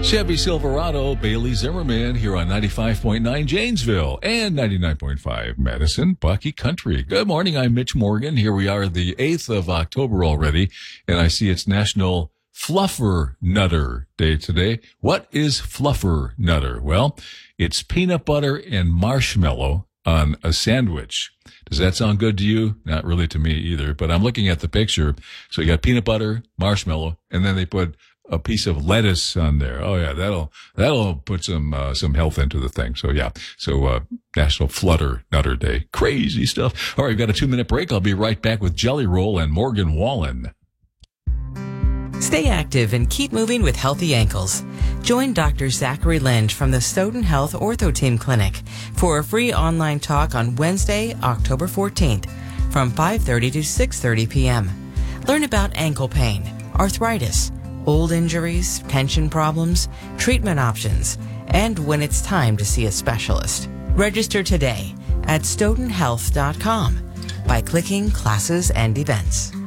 Chevy Silverado, Bailey Zimmerman here on 95.9 Janesville and 99.5 Madison, Bucky Country. Good morning. I'm Mitch Morgan. Here we are the 8th of October already, and I see it's National Fluffer Nutter Day today. What is Fluffer Nutter? Well, it's peanut butter and marshmallow on a sandwich. Does that sound good to you? Not really to me either, but I'm looking at the picture. So you got peanut butter, marshmallow, and then they put a piece of lettuce on there. Oh yeah, that'll put some health into the thing. So yeah, National Flutter Nutter Day. Crazy stuff. All right, we've got a 2-minute break. I'll be right back with Jelly Roll and Morgan Wallen. Stay active and keep moving with healthy ankles. Join Dr. Zachary Lynch from the Stoughton Health Ortho Team Clinic for a free online talk on Wednesday, October 14th from 5:30 to 6:30 p.m. Learn about ankle pain, arthritis, old injuries, tension problems, treatment options, and when it's time to see a specialist. Register today at stoughtonhealth.com by clicking Classes and Events.